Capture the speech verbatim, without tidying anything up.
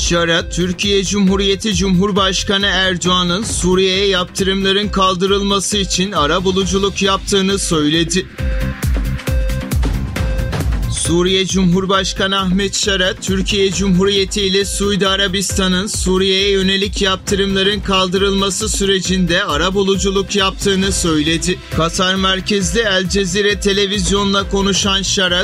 Şarat, Türkiye Cumhuriyeti Cumhurbaşkanı Erdoğan'ın Suriye'ye yaptırımların kaldırılması için arabuluculuk yaptığını söyledi. Suriye Cumhurbaşkanı Ahmet Şarat, Türkiye Cumhuriyeti ile Suudi Arabistan'ın Suriye'ye yönelik yaptırımların kaldırılması sürecinde arabuluculuk yaptığını söyledi. Katar merkezli El Cezire televizyonla konuşan Şarat,